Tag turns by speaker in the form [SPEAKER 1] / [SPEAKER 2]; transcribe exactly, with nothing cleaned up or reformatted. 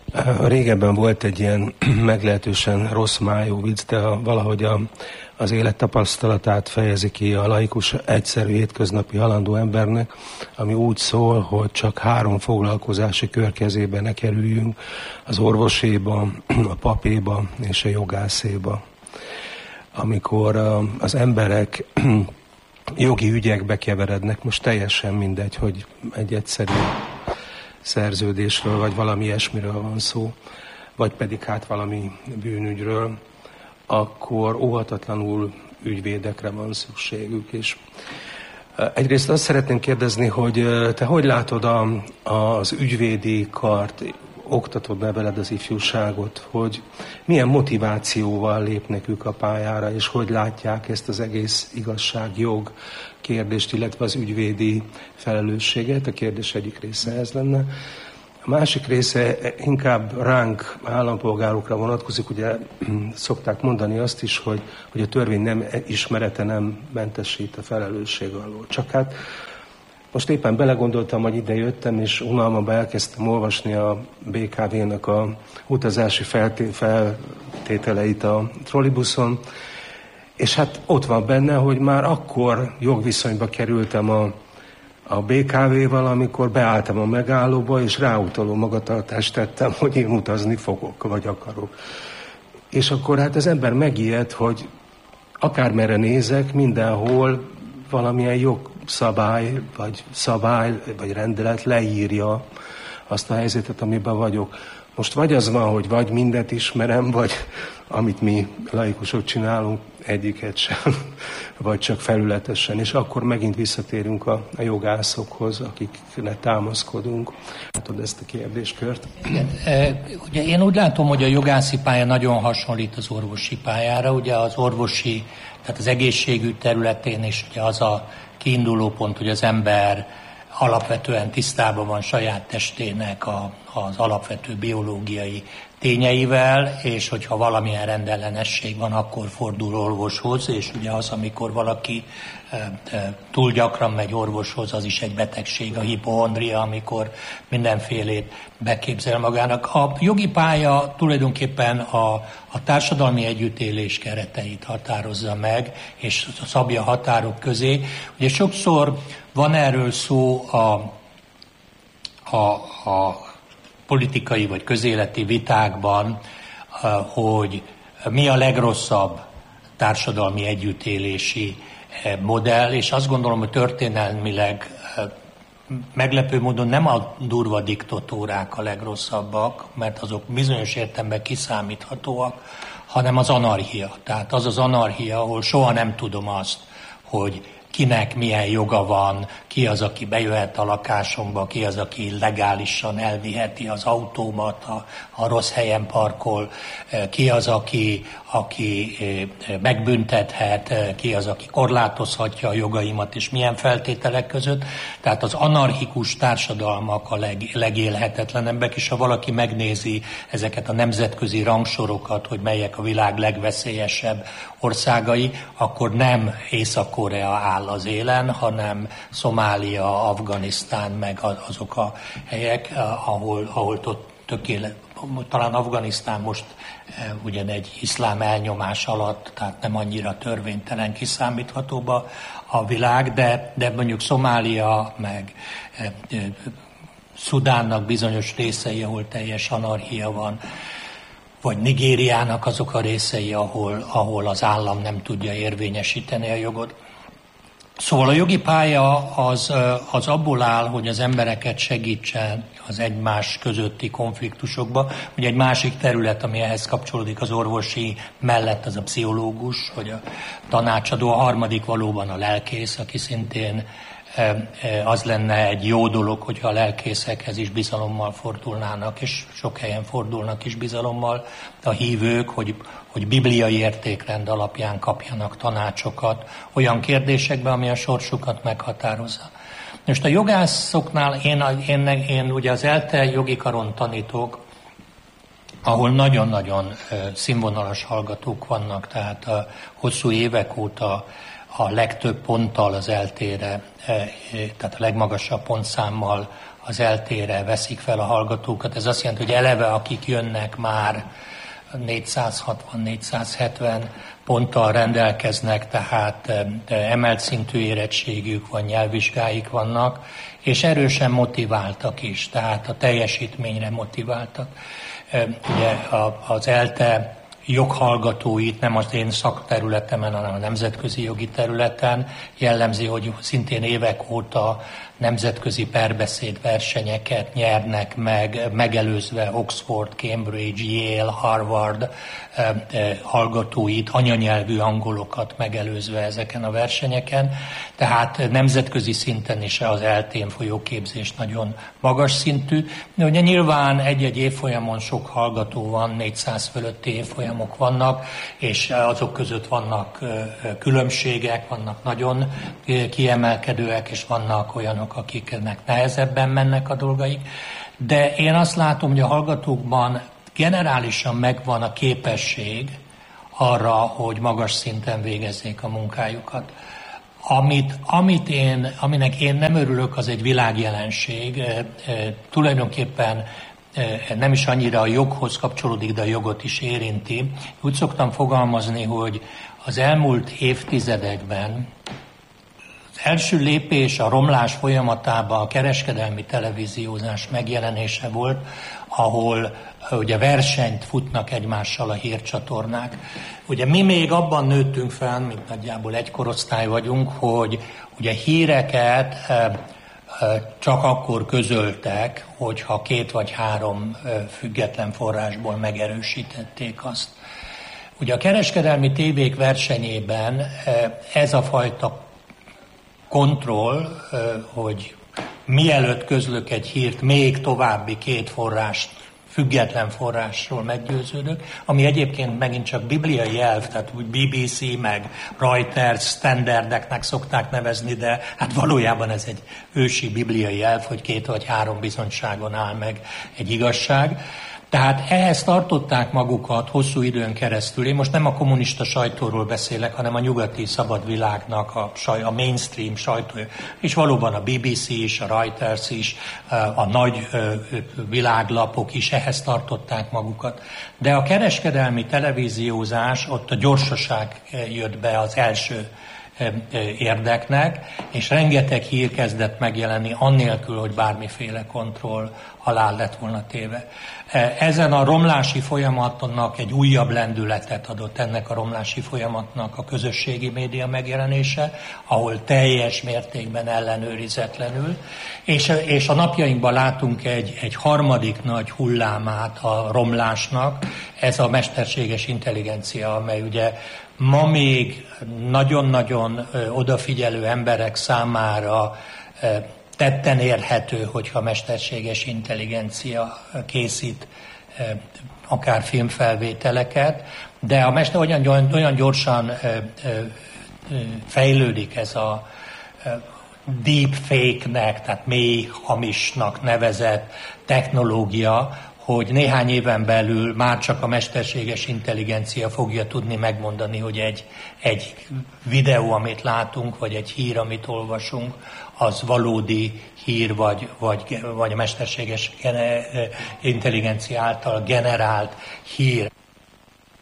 [SPEAKER 1] Régebben volt egy ilyen meglehetősen rossz májú vicc, de valahogy a, az élettapasztalatát fejezi ki a laikus, egyszerű, hétköznapi halandó embernek, ami úgy szól, hogy csak három foglalkozási kör kezébe ne kerüljünk, az orvoséba, a papéba és a jogászéba. Amikor az emberek jogi ügyekbe keverednek, most teljesen mindegy, hogy egy egyszerű szerződésről, vagy valami ilyesmiről van szó, vagy pedig hát valami bűnügyről, akkor óhatatlanul ügyvédekre van szükségük. És egyrészt azt szeretném kérdezni, hogy te hogy látod a, az ügyvédi kart, oktatod neveled az ifjúságot, hogy milyen motivációval lépnek ők a pályára, és hogy látják ezt az egész igazságjog kérdést, illetve az ügyvédi felelősséget. A kérdés egyik része ez lenne. A másik része inkább ránk, állampolgárokra vonatkozik. Ugye szokták mondani azt is, hogy, hogy a törvény nem ismerete nem mentesít a felelősség alól. Csak hát most éppen belegondoltam, hogy ide jöttem, és unalmamban elkezdtem olvasni a bé ká vé-nek a utazási felté- feltételeit a trollibuszon, és hát ott van benne, hogy már akkor jogviszonyba kerültem a, a bé ká vé-val, amikor beálltam a megállóba, és ráutaló magatartást tettem, hogy én utazni fogok, vagy akarok. És akkor hát az ember megijed, hogy akármerre nézek, mindenhol valamilyen jogszabály, vagy szabály, vagy rendelet leírja azt a helyzetet, amiben vagyok. Most vagy az van, hogy vagy mindent ismerem, vagy amit mi laikusok csinálunk, egyiket sem, vagy csak felületesen, és akkor megint visszatérünk a, a jogászokhoz, akiknek támaszkodunk. Látod ezt a kérdéskört?
[SPEAKER 2] Igen, e, ugye én úgy látom, hogy a jogászi pálya nagyon hasonlít az orvosi pályára. Ugye az orvosi, tehát az egészségügy területén is ugye az a kiinduló pont, hogy az ember alapvetően tisztában van saját testének a, az alapvető biológiai tényeivel, és hogyha valamilyen rendellenesség van, akkor fordul orvoshoz, és ugye az, amikor valaki e, e, túl gyakran megy orvoshoz, az is egy betegség, a hipochondria, amikor mindenfélét beképzel magának. A jogi pálya tulajdonképpen a, a társadalmi együttélés kereteit határozza meg, és szabja határok közé. Ugye sokszor van erről szó a, a, a politikai vagy közéleti vitákban, hogy mi a legrosszabb társadalmi együttélési modell, és azt gondolom, hogy történelmileg meglepő módon nem a durva diktatúrák a legrosszabbak, mert azok bizonyos értelemben kiszámíthatóak, hanem az anarchia. Tehát az az anarchia, ahol soha nem tudom azt, hogy kinek milyen joga van, ki az, aki bejöhet a lakásomba, ki az, aki legálisan elviheti az autómat, a, a rossz helyen parkol, ki az, aki, aki megbüntethet, ki az, aki korlátozhatja a jogaimat, és milyen feltételek között. Tehát az anarchikus társadalmak a leg, legélhetetlenebbek, és ha valaki megnézi ezeket a nemzetközi rangsorokat, hogy melyek a világ legveszélyesebb országai, akkor nem Észak-Korea áll az élen, hanem Szomália, Afganisztán, meg azok a helyek, ahol, ahol tökélet, talán Afganisztán most ugyan egy iszlám elnyomás alatt, tehát nem annyira törvénytelen kiszámíthatóba a világ, de, de mondjuk Szomália, meg Szudánnak bizonyos részei, ahol teljes anarchia van, vagy Nigériának azok a részei, ahol, ahol az állam nem tudja érvényesíteni a jogot. Szóval a jogi pálya az, az abból áll, hogy az embereket segítsen az egymás közötti konfliktusokba. Ugye egy másik terület, ami ehhez kapcsolódik az orvosi mellett, az a pszichológus, vagy a tanácsadó. A harmadik valóban a lelkész, aki szintén az lenne egy jó dolog, hogyha a lelkészekhez is bizalommal fordulnának, és sok helyen fordulnak is bizalommal a hívők, hogy, hogy bibliai értékrend alapján kapjanak tanácsokat olyan kérdésekben, ami a sorsukat meghatározza. Most a jogászoknál én, én, én ugye az ELTE jogi karon tanítok, ahol nagyon-nagyon színvonalas hallgatók vannak, tehát a hosszú évek óta a legtöbb ponttal az eltére, tehát a legmagasabb pontszámmal az eltére veszik fel a hallgatókat. Ez azt jelenti, hogy eleve akik jönnek már négyszázhatvan-négyszázhetven ponttal rendelkeznek, tehát emelt szintű érettségük van, nyelvvizsgáik vannak, és erősen motiváltak is, tehát a teljesítményre motiváltak. Ugye az ELTE joghallgatóit nem az én szakterületemen, hanem a nemzetközi jogi területen jellemzi, hogy szintén évek óta nemzetközi perbeszéd versenyeket nyernek meg, megelőzve Oxford, Cambridge, Yale, Harvard eh, eh, hallgatóit, anyanyelvű angolokat megelőzve ezeken a versenyeken. Tehát nemzetközi szinten is az eltén folyó képzés nagyon magas szintű. De ugye nyilván egy-egy évfolyamon sok hallgató van, négyszáz fölötti évfolyamok vannak, és azok között vannak különbségek, vannak nagyon kiemelkedőek, és vannak olyanok, akiknek nehezebben mennek a dolgaik. De én azt látom, hogy a hallgatókban generálisan megvan a képesség arra, hogy magas szinten végezzék a munkájukat. Amit, amit én, aminek én nem örülök, az egy világjelenség. E, e, tulajdonképpen e, nem is annyira a joghoz kapcsolódik, de a jogot is érinti. Úgy szoktam fogalmazni, hogy az elmúlt évtizedekben az első lépés a romlás folyamatában a kereskedelmi televíziózás megjelenése volt, ahol ugye versenyt futnak egymással a hírcsatornák. Ugye mi még abban nőttünk fel, mint nagyjából egy korosztály vagyunk, hogy ugye híreket csak akkor közöltek, hogyha két vagy három független forrásból megerősítették azt. Ugye a kereskedelmi tévék versenyében ez a fajta kontroll, hogy mielőtt közlök egy hírt, még további két forrást, független forrásról meggyőződök, ami egyébként megint csak bibliai elv, tehát úgy bé bé cé meg Reuters standardeknek szokták nevezni, de hát valójában ez egy ősi bibliai elv, hogy két vagy három bizonyságon áll meg egy igazság. Tehát ehhez tartották magukat hosszú időn keresztül. Én most nem a kommunista sajtóról beszélek, hanem a nyugati szabad világnak a, saj, a mainstream sajtó, és valóban a bé bé cé is, a Reuters is, a nagy világlapok is ehhez tartották magukat. De a kereskedelmi televíziózás, ott a gyorsaság jött be az első érdeknek, és rengeteg hír kezdett megjelenni annélkül, hogy bármiféle kontroll alá lett volna téve. Ezen a romlási folyamatnak egy újabb lendületet adott ennek a romlási folyamatnak a közösségi média megjelenése, ahol teljes mértékben ellenőrizetlenül, és, és a napjainkban látunk egy, egy harmadik nagy hullámát a romlásnak, ez a mesterséges intelligencia, amely ugye ma még nagyon-nagyon odafigyelő emberek számára tetten érhető, hogyha mesterséges intelligencia készít akár filmfelvételeket, de a mester olyan, olyan gyorsan fejlődik ez a deepfake-nek, tehát mély hamisnak nevezett technológia, hogy néhány éven belül már csak a mesterséges intelligencia fogja tudni megmondani, hogy egy, egy videó, amit látunk, vagy egy hír, amit olvasunk, az valódi hír, vagy, vagy, vagy a mesterséges intelligencia által generált hír.